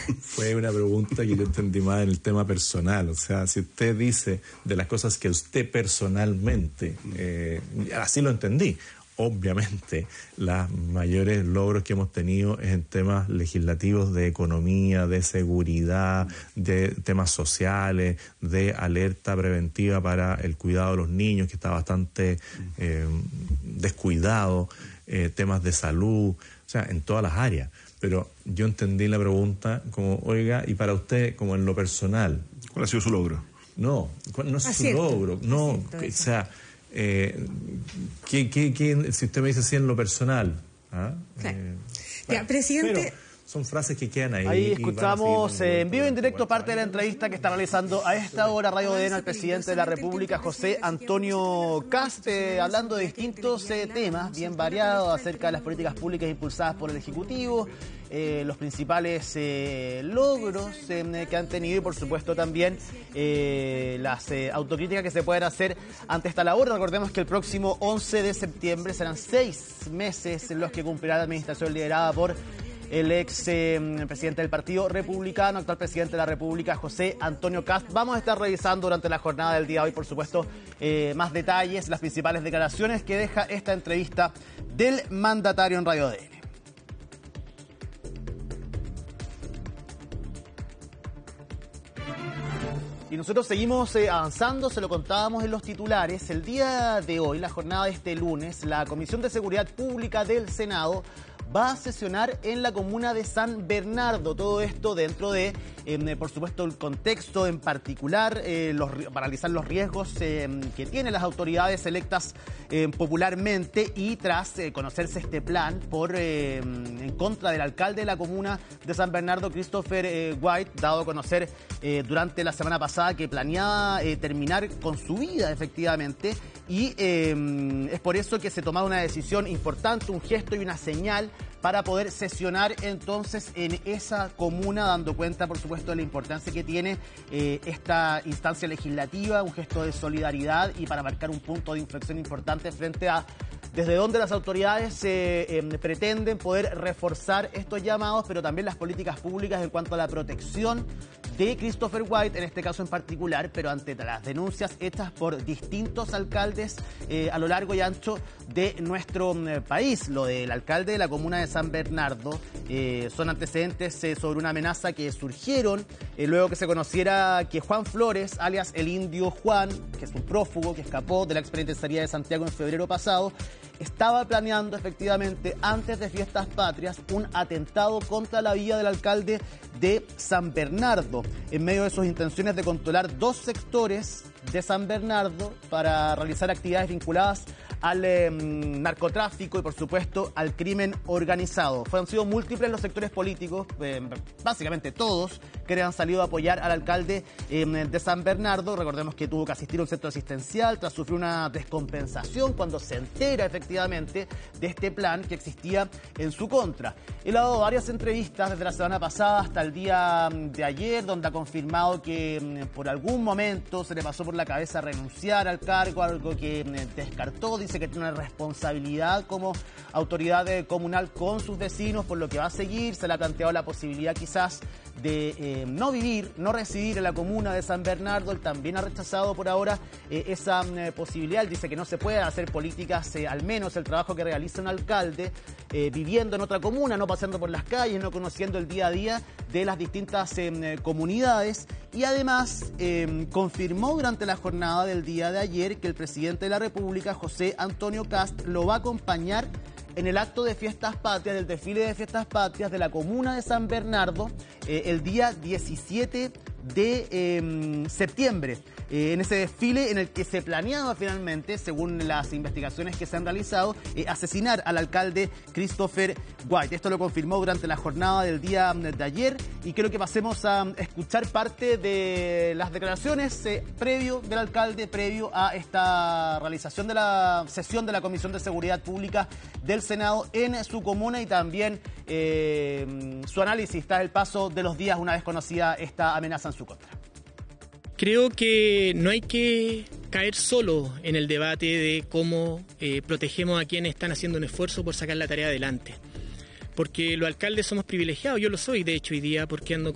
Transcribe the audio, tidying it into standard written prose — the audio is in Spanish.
Fue una pregunta que yo entendí más en el tema personal. O sea, si usted dice de las cosas que usted personalmente, así lo entendí. Obviamente, los mayores logros que hemos tenido es en temas legislativos de economía, de seguridad, de temas sociales, de alerta preventiva para el cuidado de los niños, que está bastante descuidado, temas de salud, o sea, en todas las áreas. Pero yo entendí la pregunta como, oiga, y para usted, como en lo personal. ¿Cuál ha sido su logro? No es su logro, no, o sea... si usted me dice así en lo personal, claro. Ya, presidente, pero son frases que quedan ahí. Ahí escuchamos en vivo y en directo parte de la entrevista que está realizando a esta hora Radio ADN al presidente de la República, José Antonio Kast, hablando de distintos temas bien variados acerca de las políticas públicas impulsadas por el Ejecutivo, los principales logros que han tenido y por supuesto también las autocríticas que se pueden hacer ante esta labor. Recordemos que el próximo 11 de septiembre serán 6 meses en los que cumplirá la administración liderada por el ex presidente del Partido Republicano, actual presidente de la República, José Antonio Kast. Vamos a estar revisando durante la jornada del día de hoy, por supuesto, más detalles, las principales declaraciones que deja esta entrevista del mandatario en Radio ADN. Y nosotros seguimos avanzando, se lo contábamos en los titulares. El día de hoy, la jornada de este lunes, la Comisión de Seguridad Pública del Senado va a sesionar en la comuna de San Bernardo. Todo esto dentro de, por supuesto, el contexto en particular, para analizar los riesgos que tienen las autoridades electas popularmente y tras conocerse este plan en contra del alcalde de la comuna de San Bernardo, Christopher White, dado a conocer durante la semana pasada que planeaba terminar con su vida, efectivamente, y es por eso que se tomaba una decisión importante, un gesto y una señal para poder sesionar entonces en esa comuna, dando cuenta, por supuesto, de la importancia que tiene esta instancia legislativa, un gesto de solidaridad y para marcar un punto de inflexión importante frente a desde donde las autoridades pretenden poder reforzar estos llamados, pero también las políticas públicas en cuanto a la protección de Christopher White, en este caso en particular, pero ante las denuncias hechas por distintos alcaldes a lo largo y ancho de nuestro país. Lo del alcalde de la comuna de San Bernardo son antecedentes sobre una amenaza que surgieron luego que se conociera que Juan Flores, alias el Indio Juan, que es un prófugo que escapó de la expenitenciaría de Santiago en febrero pasado, estaba planeando efectivamente antes de Fiestas Patrias un atentado contra la vida del alcalde de San Bernardo, en medio de sus intenciones de controlar 2 sectores de San Bernardo para realizar actividades vinculadas al narcotráfico y por supuesto al crimen organizado. Han sido múltiples los sectores políticos, básicamente todos, que han salido a apoyar al alcalde de San Bernardo. Recordemos que tuvo que asistir a un centro asistencial tras sufrir una descompensación cuando se entera efectivamente de este plan que existía en su contra. Él ha dado varias entrevistas desde la semana pasada hasta el día de ayer, donde ha confirmado que por algún momento se le pasó por la cabeza renunciar al cargo, algo que descartó. Dice que tiene una responsabilidad como autoridad comunal con sus vecinos, por lo que va a seguir. Se le ha planteado la posibilidad quizás de no residir en la comuna de San Bernardo. Él también ha rechazado por ahora esa posibilidad. Él dice que no se puede hacer políticas, al menos el trabajo que realiza un alcalde, viviendo en otra comuna, no paseando por las calles, no conociendo el día a día de las distintas comunidades. Y además confirmó durante la jornada del día de ayer que el presidente de la República, José Antonio Kast, lo va a acompañar en el acto de Fiestas Patrias, del desfile de Fiestas Patrias de la comuna de San Bernardo, el día 17 de septiembre. En ese desfile en el que se planeaba finalmente, según las investigaciones que se han realizado, asesinar al alcalde Christopher White. Esto lo confirmó durante la jornada del día de ayer y creo que pasemos a escuchar parte de las declaraciones del alcalde previo a esta realización de la sesión de la Comisión de Seguridad Pública del Senado en su comuna y también su análisis tras el paso de los días una vez conocida esta amenaza en su contra. Creo que no hay que caer solo en el debate de cómo protegemos a quienes están haciendo un esfuerzo por sacar la tarea adelante. Porque los alcaldes somos privilegiados, yo lo soy de hecho hoy día porque ando